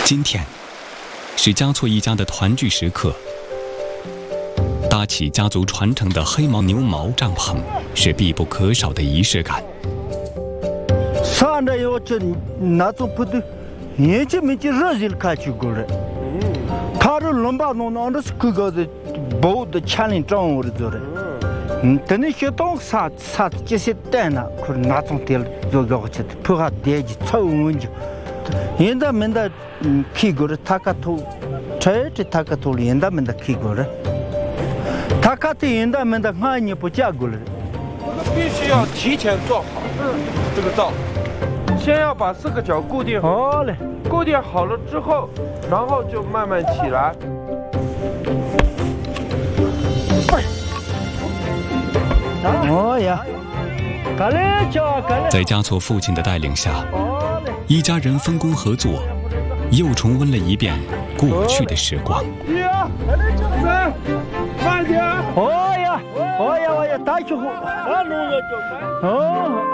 今天是嘉措一家的团聚时刻。搭起家族传承的黑牦牛毛帐篷是必不可少的仪式感。 上着要这那种不对，年纪没热热看去过了。他这龙巴弄那是各个的包的千里丈夫的做的。等你学到啥这些蛋呢，可能那种点就要去的，不怕点起臭闻就。现在们的去过了，他个头，这他个头现在们的去过了。他看的现在们的俺也不嫁过来。 这个必须要提前做好这个灶，先要把4个角固定好嘞， 固定好了之后，然后就慢慢起来。 哦呀， 在嘉措父亲的带领下，一家人分工合作，又重温了一遍过去的时光。 慢点！ 哦呀，打起火，哦。